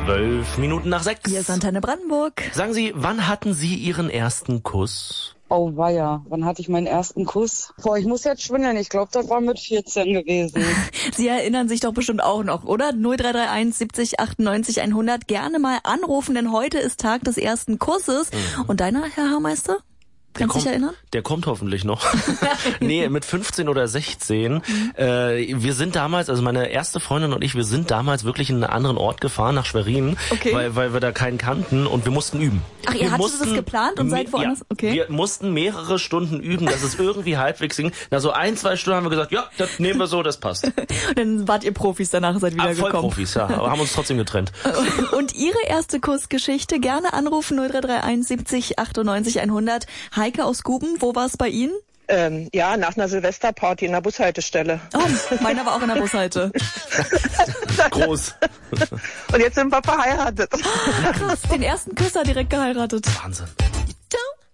6:12. Hier ist Antenne Brandenburg. Sagen Sie, wann hatten Sie Ihren ersten Kuss? Oh weia, wann hatte ich meinen ersten Kuss? Ich muss jetzt schwindeln. Ich glaube, das war mit 14 gewesen. Sie erinnern sich doch bestimmt auch noch, oder? 0331 70 98 100. Gerne mal anrufen, denn heute ist Tag des ersten Kusses. Und deiner, Herr Haarmeister? Kannst du dich erinnern? Der kommt hoffentlich noch. Nee, mit 15 oder 16. Wir sind damals, also meine erste Freundin und ich, wir sind damals wirklich in einen anderen Ort gefahren, nach Schwerin, weil wir da keinen kannten und wir mussten üben. Ach, ihr hattet das geplant und seid woanders? Ja, okay. Wir mussten mehrere Stunden üben, dass es irgendwie halbwegs ging. Nach so 1-2 Stunden haben wir gesagt, ja, das nehmen wir so, das passt. Dann wart ihr Profis danach, seid wieder voll gekommen. Profis, ja, aber haben uns trotzdem getrennt. Und Ihre erste Kussgeschichte gerne anrufen 0331 70 98 100. Heike aus Guben, wo war es bei Ihnen? Ja, nach einer Silvesterparty in der Bushaltestelle. Oh, meiner war auch in der Bushalte. Groß. Und jetzt sind wir verheiratet. Krass, den ersten Küsser direkt geheiratet. Wahnsinn.